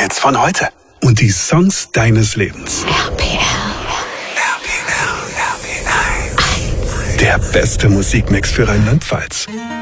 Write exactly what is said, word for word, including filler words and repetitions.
Hits von heute. Und die Songs deines Lebens. R P L. Der beste Musikmix für Rheinland-Pfalz.